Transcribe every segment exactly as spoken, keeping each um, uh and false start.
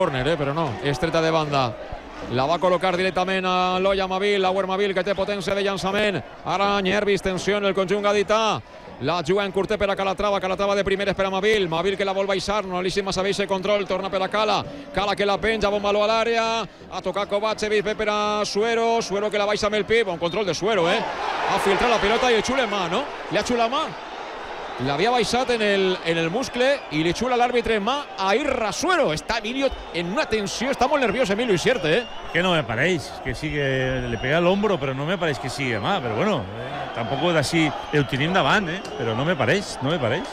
Corner, eh, però no, estreta de banda. La va col·locar directament a l'Olla Mavil, l'Auer Mavil, que té potència de llançament. Ara nervis, tensió en el conjunt gadità. La juga en curtet per a Calatrava, Calatrava de primeres per a Mavil, Mavil que la vol baixar, no li si massa bé control, torna per a Cala, Cala que la penja, bon baló a l'àrea, a tocar Kovacevic, ve per a Suero, Suero que la baixa amb el pit, bon control de Suero, eh? Ha filtrat la pilota i el xula en mà, no? Li ha xulat mà? L'havia baixat en el, en el muscle i li xula l'àrbitre en mà a Irra Suero. Està Emilio en una tensió, està molt nerviós Emilio Isierte, eh? Que no me pareix, que sí que le pega al hombro, però no me pareix que sigui mà, però bueno, eh, tampoc d'ací el tenim davant, eh? Però no me pareix, no me pareix.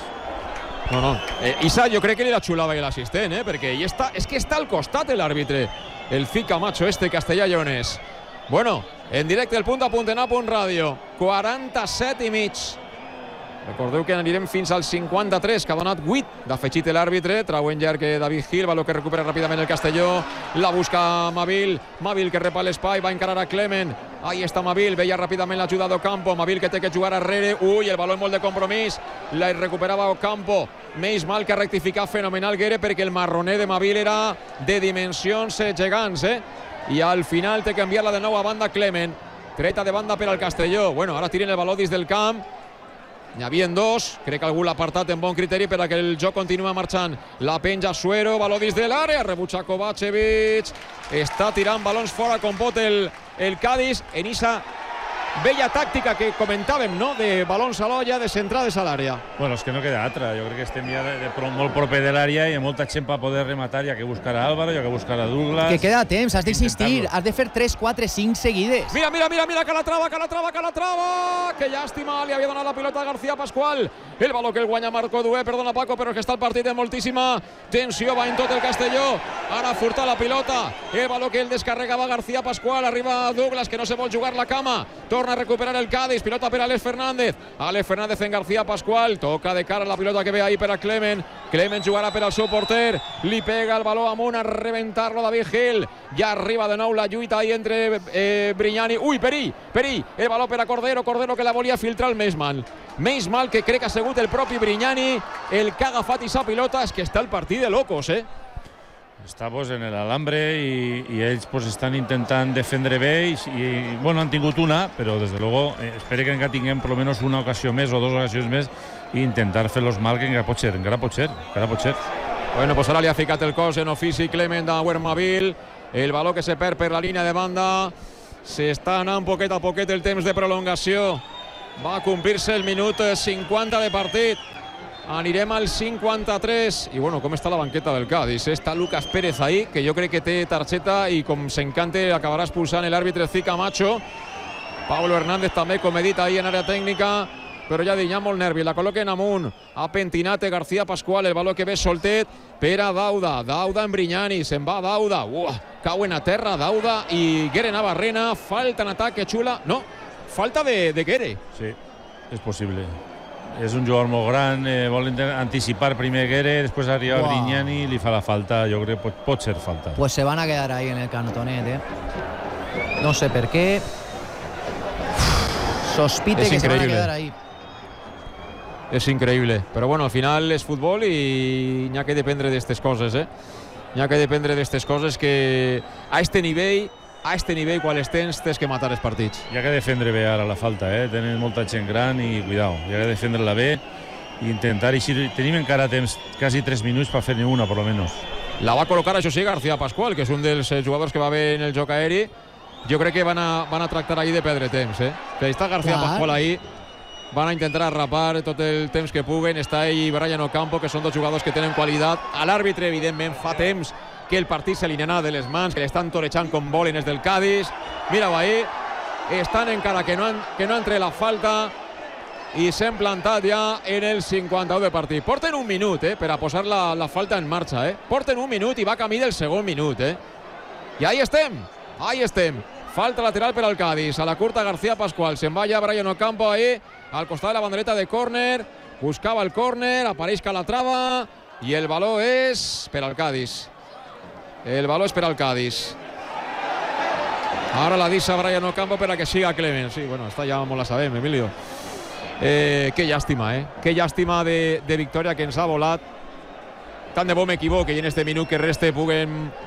No, no. Eh, Isa, jo crec que li la xulava l'assistent, eh? Perquè ell està, és que està al costat l'àrbitre, el fica macho este Castellà Lleonès. Bueno, en directe el punt a punt en A Punt Ràdio, quaranta-set i mig. Recordeu que anirem fins al cinquanta-tres, que ha donat vuit d'afegit l'àrbitre. Trauen llarg que David Gil, valor que recupera ràpidament el Castelló. La busca Mavil, Mavil que repa l'espai, va encarar a Clement. Ahí està Mavil, veia ràpidament l'ajuda d'Ocampo. Mavil que té que jugar arrere. Ui, el baló molt de compromís. La recuperava Ocampo. Menys mal que rectificar fenomenal Guere, perquè el marroner de Mavil era de dimensions gegants, eh? I al final té que enviar-la de nou a banda Clement. Treta de banda per al Castelló. Bueno, ara tiren el baló dins del camp. N'hi havia dos, crec que algú l'ha apartat en bon criteri per a que el joc continua marxant. La penja Suero, baló dins de l'àrea, rebutja Kovacevic, està tirant balons fora com pot el, el Cádiz en esa bella tàctica que comentàvem, no?, de balons a l'olla, de centrades a l'àrea. Bueno, és que no queda altra, jo crec que estem ja de, de, de, molt proper de l'àrea i hi ha molta gent per poder rematar, hi ha que buscar a Álvaro, hi ha que buscar a Douglas. Que queda temps, has d'insistir, has de fer tres, quatre, cinc seguides. Mira, mira, mira, mira, Calatrava, Calatrava, Calatrava! Que llàstima, li havia donat la pilota a García Pascual. El baló que el guanya Marco Dué, perdona Paco, però que està el partit de moltíssima tensió, va en tot el Castelló. Ara furta la pilota, el baló que el descarregava García Pascual, arriba Douglas, que no se vol jugar la cama, torna a recuperar el Cádiz, pilota per Alex Fernández, Alex Fernández en García Pascual, toca de cara la pilota que ve ahí per a Clement, Clement jugarà per al seu porter, li pega el baló amunt a reventar-lo David Gil, ja arriba de nou la lluita ahí entre eh, Brignani, ui, Perí, Perí, el baló per a Cordero, Cordero que la volia filtrar el més mal, menys mal que crec que ha sigut el propi Brignani el que ha agafat aquesta pilota, és que està el partit de locos, eh? Està pues, en l'alambre i, i ells pues, estan intentant defendre bé i, i bueno, han tingut una, però des de luego eh, espero que encara tinguem per almenys una ocasió més o dues ocasions més i intentar fer-los mal, que encara pot ser, encara pot ser, encara pot ser. Bueno, pues ara li ha ficat el cos en ofici Clement d'Auer Mavil, el baló que se perd per la línia de banda, s'està anant poquet a poquet el temps de prolongació, va complir-se el minut cinquanta de partit. Anirem al cinquanta-tres i bueno, com està la banqueta del Cádiz? Està Lucas Pérez ahí, que jo crec que té targeta i com s'encante acabarà expulsant l'àrbitre Zica Macho. Pablo Hernández també, com he dit, ahí en àrea tècnica, però ja dic, hi ha molt nervi, la col·loquen amunt, ha pentinat García Pascual, el baló que ve soltet per a Dauda, Dauda en Brignani, se'n va Dauda, uah, cauen a terra Dauda i Guere Navarrena, falta en atac, que xula, no, falta de, de Guere. Sí, és possible. És un jugador molt gran, eh, vol anticipar primer Guere, després arriba wow. Brignani, li fa la falta, jo crec que pot, pot ser falta. Pues se van a quedar ahí en el cantonet, eh. No sé per què. Sospite es que increíble. Se van a quedar ahí. És increïble, però bueno, al final és futbol i n'hi ha que dependre d'aquestes coses, eh. N'hi ha que dependre d'aquestes coses que a este nivell a este nivell, quan els tens, tens que matar els partits. Hi ha que defendre bé ara la falta, eh? Tenen molta gent gran i cuidao, hi ha que defendre-la bé i intentar, i si tenim encara temps, quasi tres minuts per fer-ne una, per lo menos. La va col·locar, això sí, García Pascual, que és un dels jugadors que va bé en el joc aeri. Jo crec que van a, van a tractar ahir de perdre temps, eh? Que està García Clar. Pascual ahir, van a intentar arrapar tot el temps que puguen. Està ell i Brian Ocampo, que són dos jugadors que tenen qualitat. A l'àrbitre, evidentment, fa temps que el partit se li n'anà de les mans, que l'estan torejant com volen els del Cádiz. Mira-ho ahí, estan encara que no han, que no entre la falta i s'han plantat ja en el cinquanta-u de partit. Porten un minut eh, per a posar la, la falta en marxa. Eh. Porten un minut i va camí del segon minut. Eh. I ahí estem, ahí estem. Falta lateral per al Cádiz. A la curta García Pascual. Se'n va ja Brian Ocampo ahí, al costat de la bandereta de córner. Buscava el córner, apareix Calatrava i el baló és per al Cádiz. El baló és per al Cádiz. Ara la deixa Brian Ocampo per a que siga Clement. Sí, bueno, està ja molt la sabem, Emilio. Eh, que llàstima, eh? Que llàstima de, de victòria que ens ha volat tant de bo m'equivoqui i en este minut que reste puguem